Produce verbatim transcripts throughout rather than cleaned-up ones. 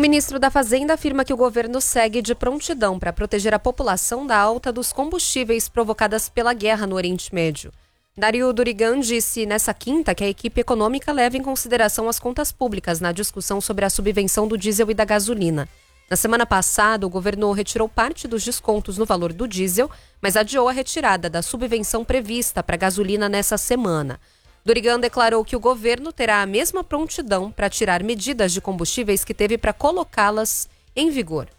ministro da Fazenda afirma que o governo segue de prontidão para proteger a população da alta dos combustíveis provocadas pela guerra no Oriente Médio. Dario Durigan disse nessa quinta que a equipe econômica leva em consideração as contas públicas na discussão sobre a subvenção do diesel e da gasolina. Na semana passada, o governo retirou parte dos descontos no valor do diesel, mas adiou a retirada da subvenção prevista para a gasolina nessa semana. Durigan declarou que o governo terá a mesma prontidão para tirar medidas de combustíveis que teve para colocá-las em vigor.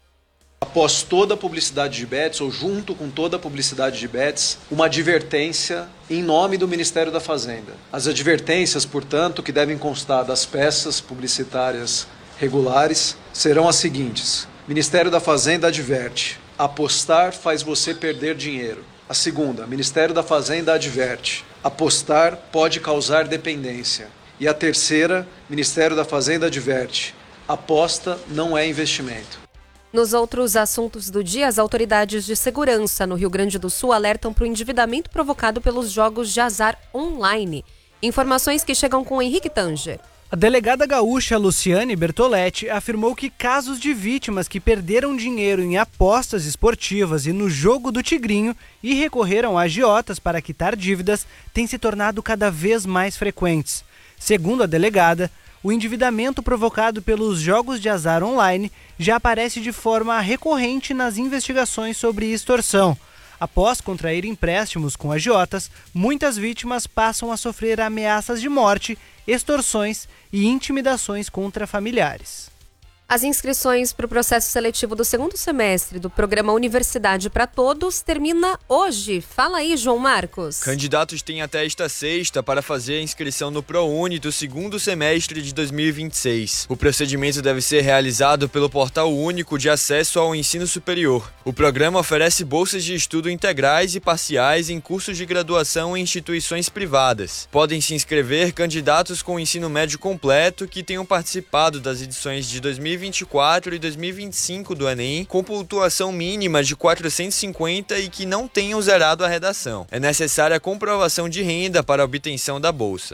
Após toda a publicidade de bets, ou junto com toda a publicidade de bets, uma advertência em nome do Ministério da Fazenda. As advertências, portanto, que devem constar das peças publicitárias regulares, serão as seguintes. Ministério da Fazenda adverte: apostar faz você perder dinheiro. A segunda, Ministério da Fazenda adverte: apostar pode causar dependência. E a terceira, Ministério da Fazenda adverte: aposta não é investimento. Nos outros assuntos do dia, as autoridades de segurança no Rio Grande do Sul alertam para o endividamento provocado pelos jogos de azar online. Informações que chegam com Henrique Tanger. A delegada gaúcha Luciane Bertoletti afirmou que casos de vítimas que perderam dinheiro em apostas esportivas e no jogo do Tigrinho e recorreram a agiotas para quitar dívidas têm se tornado cada vez mais frequentes. Segundo a delegada, o endividamento provocado pelos jogos de azar online já aparece de forma recorrente nas investigações sobre extorsão. Após contrair empréstimos com agiotas, muitas vítimas passam a sofrer ameaças de morte, extorsões e intimidações contra familiares. As inscrições para o processo seletivo do segundo semestre do programa Universidade para Todos termina hoje. Fala aí, João Marcos. Candidatos têm até esta sexta para fazer a inscrição no ProUni do segundo semestre de dois mil e vinte e seis. O procedimento deve ser realizado pelo Portal Único de Acesso ao Ensino Superior. O programa oferece bolsas de estudo integrais e parciais em cursos de graduação em instituições privadas. Podem se inscrever candidatos com ensino médio completo que tenham participado das edições de dois mil e vinte e quatro e dois mil e vinte e cinco do Enem, com pontuação mínima de quatrocentos e cinquenta e que não tenham zerado a redação. É necessária a comprovação de renda para a obtenção da bolsa.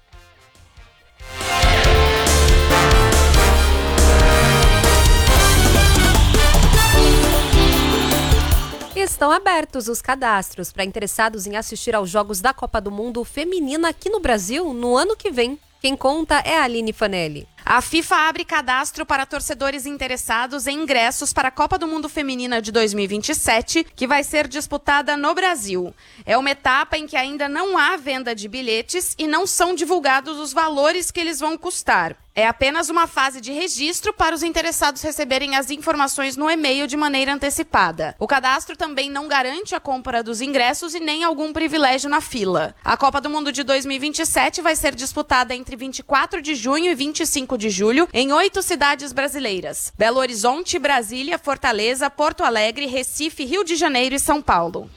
Estão abertos os cadastros para interessados em assistir aos Jogos da Copa do Mundo Feminina aqui no Brasil no ano que vem. Quem conta é a Aline Fanelli. A FIFA abre cadastro para torcedores interessados em ingressos para a Copa do Mundo Feminina de dois mil e vinte e sete, que vai ser disputada no Brasil. É uma etapa em que ainda não há venda de bilhetes e não são divulgados os valores que eles vão custar. É apenas uma fase de registro para os interessados receberem as informações no e-mail de maneira antecipada. O cadastro também não garante a compra dos ingressos e nem algum privilégio na fila. A Copa do Mundo de dois mil e vinte e sete vai ser disputada entre vinte e quatro de junho e vinte e cinco de julho em oito cidades brasileiras: Belo Horizonte, Brasília, Fortaleza, Porto Alegre, Recife, Rio de Janeiro e São Paulo.